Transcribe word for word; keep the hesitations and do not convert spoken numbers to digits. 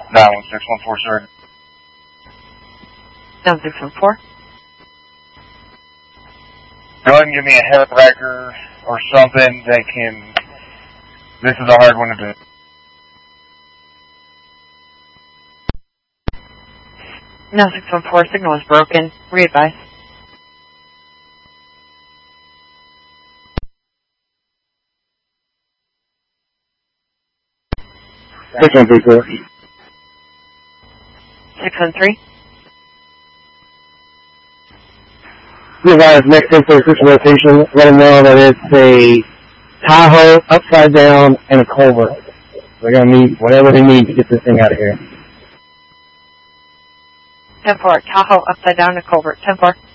nine one six one four, sir. nine six one four. Go ahead and give me a head wrecker or something that can... This is a hard one to do. nine six one four, signal is broken. Re-advise. six one three four. six one three. Realize next in for a crucial location, let them know that it's a Tahoe upside down and a culvert. They're going to need whatever they need to get this thing out of here. ten four, Tahoe upside down and culvert. ten four.